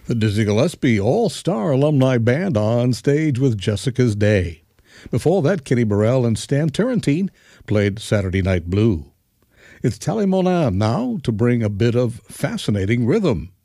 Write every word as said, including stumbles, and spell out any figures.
The Dizzy Gillespie All-Star Alumni Band on stage with Jessica's Day. Before that, Kenny Burrell and Stan Turrentine played Saturday Night Blue. It's Tally Monin now to bring a bit of fascinating rhythm.